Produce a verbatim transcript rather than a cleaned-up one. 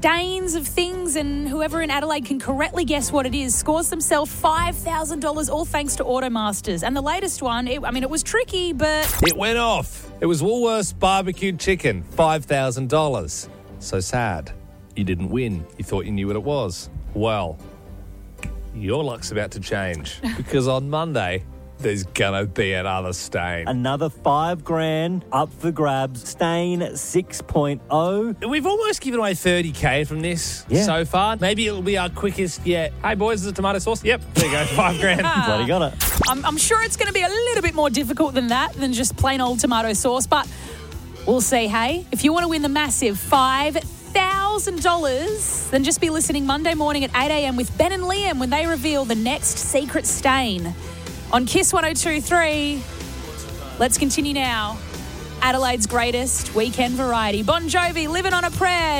stains of things, and whoever in Adelaide can correctly guess what it is scores themselves five thousand dollars, all thanks to Automasters. And the latest one, it, I mean, it was tricky, but... It went off. It was Woolworths barbecued chicken, five thousand dollars. So sad. You didn't win. You thought you knew what it was. Well, your luck's about to change because on Monday, there's going to be another stain. Another five grand up for grabs. Stain six point oh. We've almost given away thirty K from this Yeah. so far. Maybe it'll be our quickest yet. Hey, boys, is it tomato sauce? Yep, there you go, five grand. Bloody got it. I'm, I'm sure it's going to be a little bit more difficult than that, than just plain old tomato sauce. But we'll see, hey? If you want to win the massive five thousand dollars, then just be listening Monday morning at eight a.m. with Ben and Liam when they reveal the next secret stain. On Kiss one oh two point three, let's continue now. Adelaide's greatest weekend variety. Bon Jovi, Living on a Prayer.